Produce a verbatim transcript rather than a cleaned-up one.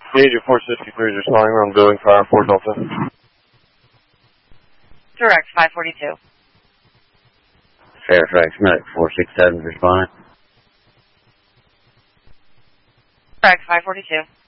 Agent four sixty-three is responding on building fire four Delta. Direct five forty-two. Fairfax Medic four six seven is responding. Direct five forty-two.